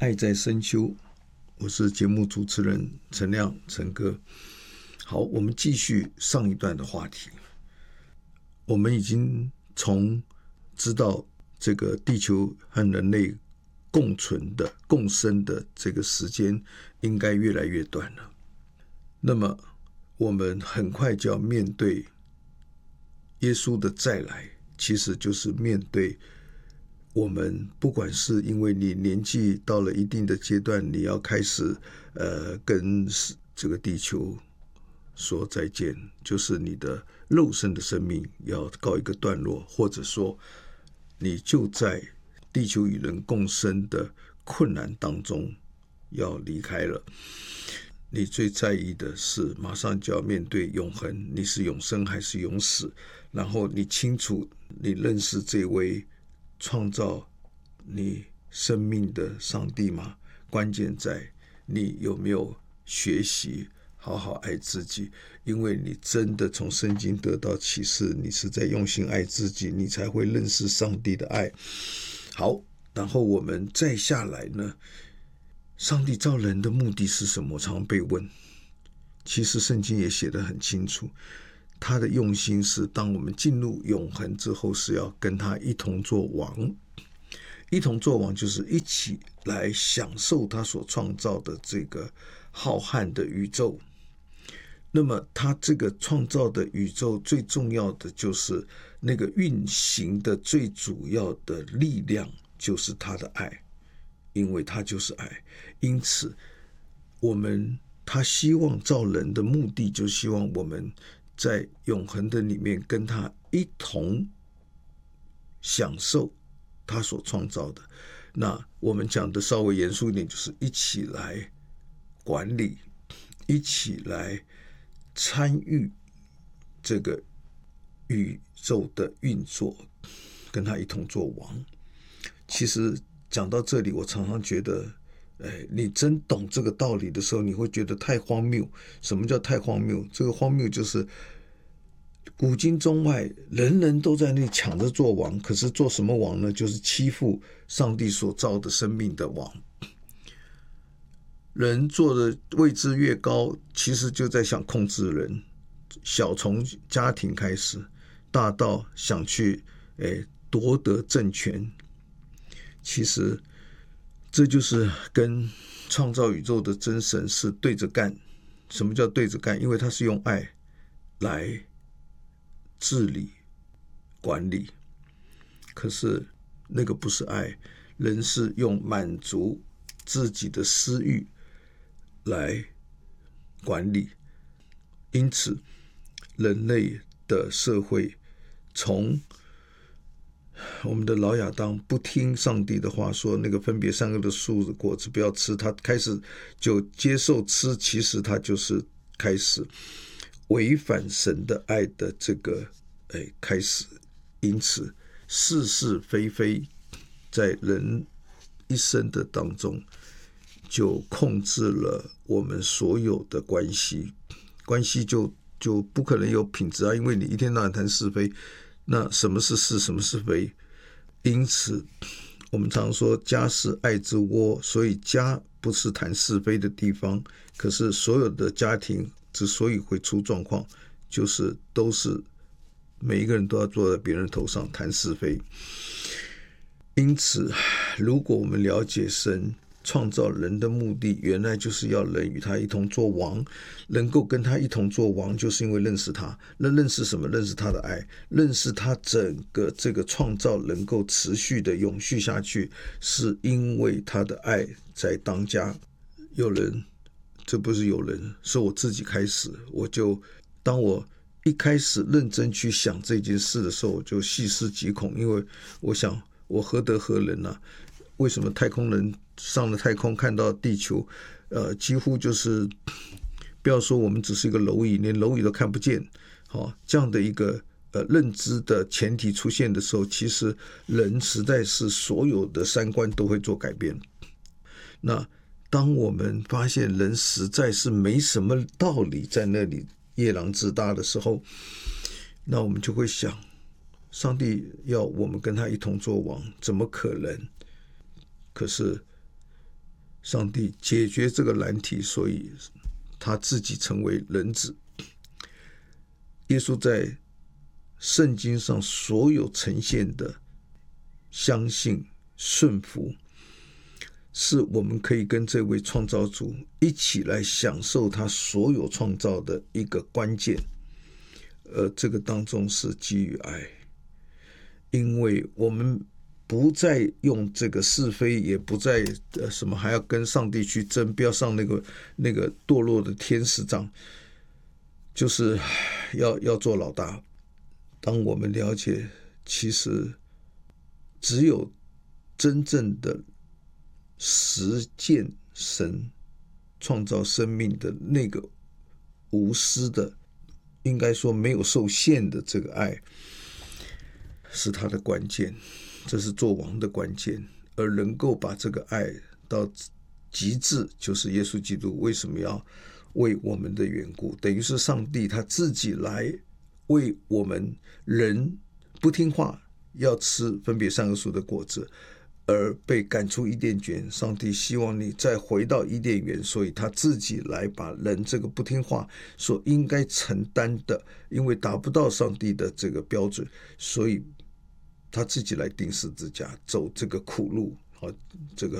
爱在深秋，我是节目主持人陈亮，陈哥。好，我们继续上一段的话题。我们已经从知道这个地球和人类共存的、共生的这个时间应该越来越短了。那么，我们很快就要面对耶稣的再来，其实就是面对我们不管是因为你年纪到了一定的阶段，你要开始跟这个地球说再见，就是你的肉身的生命要告一个段落，或者说你就在地球与人共生的困难当中要离开了。你最在意的是马上就要面对永恒，你是永生还是永死？然后你清楚你认识这位创造你生命的上帝吗？关键在你有没有学习好好爱自己，因为你真的从圣经得到启示，你是在用心爱自己，你才会认识上帝的爱。好，然后我们再下来呢，上帝造人的目的是什么？常常被问。其实圣经也写得很清楚，他的用心是当我们进入永恒之后，是要跟他一同做王。一同做王就是一起来享受他所创造的这个浩瀚的宇宙。那么他这个创造的宇宙最重要的就是那个运行的最主要的力量就是他的爱，因为他就是爱。因此他希望造人的目的就希望我们在永恒的里面跟他一同享受他所创造的。那我们讲的稍微严肃一点，就是一起来管理，一起来参与这个宇宙的运作，跟他一同做王。其实讲到这里，我常常觉得你真懂这个道理的时候，你会觉得太荒谬。什么叫太荒谬？这个荒谬就是古今中外人人都在那里抢着做王，可是做什么王呢？就是欺负上帝所造的生命的王。人做的位置越高，其实就在想控制人，小从家庭开始，大到想去夺得政权。其实这就是跟创造宇宙的真神是对着干。什么叫对着干？因为他是用爱来治理管理，可是那个不是爱，人是用满足自己的私欲来管理。因此人类的社会从我们的老亚当不听上帝的话，说那个分别善恶的树的果子不要吃，他开始就接受吃，其实他就是开始违反神的爱的这个开始。因此是是非非在人一生的当中就控制了我们所有的关系，关系就不可能有品质啊，因为你一天到晚谈是非，那什么是是，什么是非？因此我们常说家是爱之窝，所以家不是谈是非的地方。可是所有的家庭之所以会出状况，就是都是每一个人都要坐在别人头上谈是非。因此如果我们了解神创造人的目的，原来就是要人与他一同做王，能够跟他一同做王，就是因为认识他。那认识什么？认识他的爱，认识他整个这个创造能够持续的永续下去，是因为他的爱在当家。这不是有人，是我自己开始。当我一开始认真去想这件事的时候，我就细思极恐，因为我想我何德何能啊？为什么太空人上了太空看到地球几乎就是不要说我们只是一个蝼蚁，连蝼蚁都看不见，这样的一个认知的前提出现的时候，其实人实在是所有的三观都会做改变。那当我们发现人实在是没什么道理在那里夜郎自大的时候，那我们就会想，上帝要我们跟他一同做王，怎么可能？可是上帝解决这个难题，所以他自己成为人子。耶稣在圣经上所有呈现的相信顺服，是我们可以跟这位创造主一起来享受他所有创造的一个关键。这个当中是基于爱，因为我们不再用这个是非，也不再什么还要跟上帝去争，不要上那个堕落的天使长，就是要做老大。当我们了解，其实只有真正的实践神创造生命的那个无私的，应该说没有受限的这个爱，是他的关键，这是做王的关键。而能够把这个爱到极致，就是耶稣基督为什么要为我们的缘故，等于是上帝他自己来为我们人不听话，要吃分别善恶树的果子，而被赶出伊甸园。上帝希望你再回到伊甸园，所以他自己来把人这个不听话所应该承担的，因为达不到上帝的这个标准，所以他自己来钉十字架，走这个苦路，这个